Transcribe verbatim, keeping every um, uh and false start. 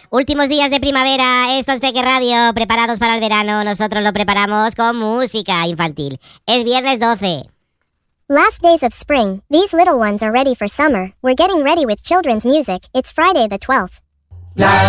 Últimos días de primavera, esto es Peque Radio, preparados para el verano. Nosotros lo preparamos con música infantil. Es viernes doce. Last days of spring, these little ones are ready for summer. We're getting ready with children's music. It's Friday the twelfth. La